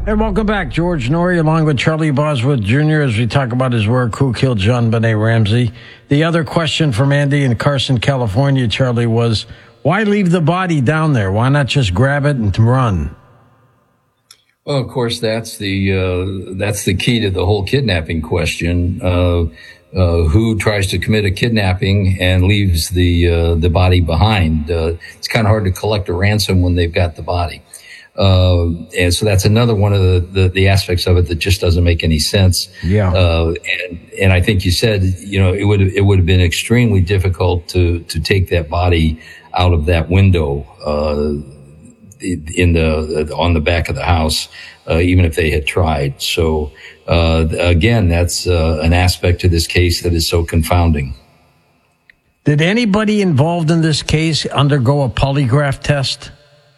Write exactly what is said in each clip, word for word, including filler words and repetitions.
And welcome back, George Noory, along with Charlie Bosworth Junior as we talk about his work, Who Killed JonBenet Ramsey. The other question from Andy in Carson, California, Charlie, was, why leave the body down there? Why not just grab it and run? Well, of course, that's the uh, that's the key to the whole kidnapping question. Uh, uh, who tries to commit a kidnapping and leaves the uh, the body behind? Uh, it's kind of hard to collect a ransom when they've got the body. Uh, and so that's another one of the, the, the aspects of it that just doesn't make any sense. Yeah. Uh, and, and I think you said, you know, it would, it would have been extremely difficult to, to take that body out of that window, uh, in the, on the back of the house, uh, even if they had tried. So, uh, again, that's, uh, an aspect to this case that is so confounding. Did anybody involved in this case undergo a polygraph test?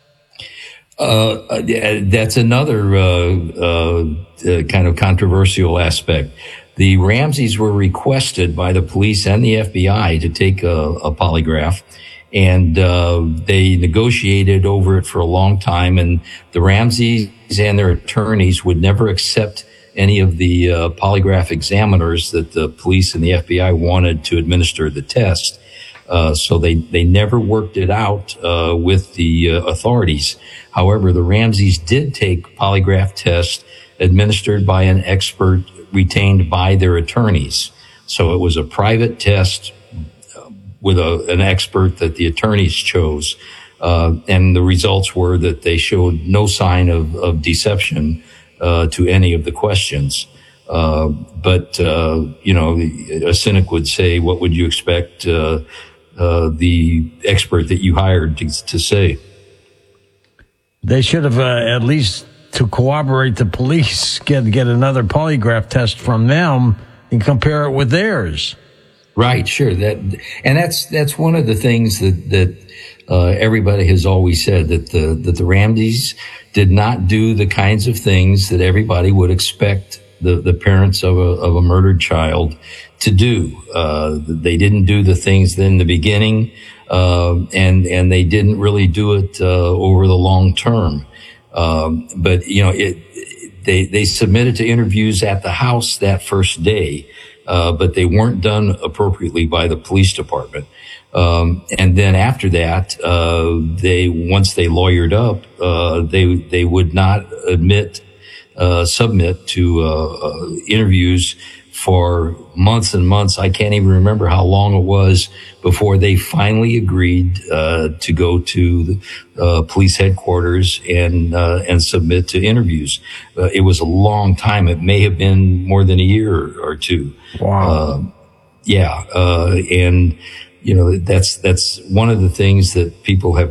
Uh, that's another, uh, uh, uh, kind of controversial aspect. The Ramseys were requested by the police and the F B I to take a, a polygraph, and, uh, they negotiated over it for a long time, and the Ramseys and their attorneys would never accept any of the, uh, polygraph examiners that the police and the F B I wanted to administer the test. Uh, so they, they never worked it out, uh, with the uh, authorities. However, the Ramseys did take polygraph tests administered by an expert retained by their attorneys. So it was a private test with a, an expert that the attorneys chose. Uh, and the results were that they showed no sign of, of deception, uh, to any of the questions. Uh, but, uh, you know, a cynic would say, what would you expect, uh, Uh, the expert that you hired to, to say? They should have, uh, at least to corroborate the police, get get another polygraph test from them and compare it with theirs. Right, sure. That and that's that's one of the things that that uh, everybody has always said, that the that the Ramseys did not do the kinds of things that everybody would expect the the parents of a of a murdered child to do. Uh, they didn't do the things in the beginning, uh, and, and they didn't really do it, uh, over the long term. Um, but, you know, it, they, they submitted to interviews at the house that first day, uh, but they weren't done appropriately by the police department. Um, and then after that, uh, they, once they lawyered up, uh, they, they would not admit, uh, submit to, uh, uh interviews for months and months. I can't even remember how long it was before they finally agreed uh, to go to the uh, police headquarters and uh, and submit to interviews. Uh, it was a long time. It may have been more than a year or, or two. Wow. Uh, yeah, uh, and you know that's that's one of the things that people have